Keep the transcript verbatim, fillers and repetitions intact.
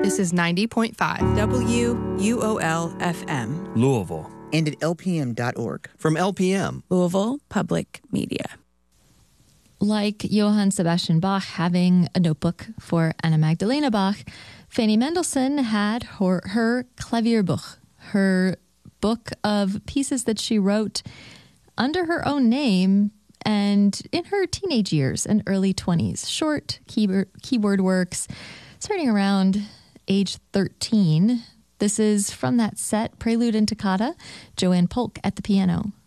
This is ninety point five. W U O L F M. Louisville. And at L P M dot org. From L P M. Louisville Public Media. Like Johann Sebastian Bach having a notebook for Anna Magdalena Bach, Fanny Mendelssohn had her, her Klavierbuch, her book of pieces that she wrote under her own name and in her teenage years and early twenties. Short keyboard, keyboard works starting around age thirteen. This is from that set, Prelude and Toccata, Joanne Polk at the piano.